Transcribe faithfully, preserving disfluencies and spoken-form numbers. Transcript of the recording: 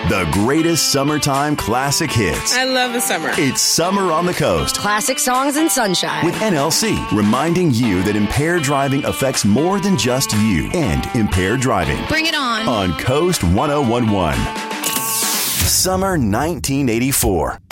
The greatest summertime classic hits. I love the summer. It's Summer on the Coast. Classic songs and sunshine. With N L C, reminding you that impaired driving affects more than just you and impaired driving. Bring it on. On Coast ten eleven. Summer nineteen eighty-four.